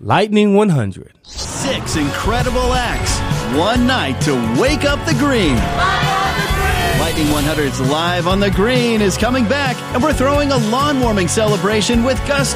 Lightning 100. 6 incredible acts, one night to wake up the green. Lightning 100's Live on the Green is coming back, and we're throwing a lawn warming celebration with Gus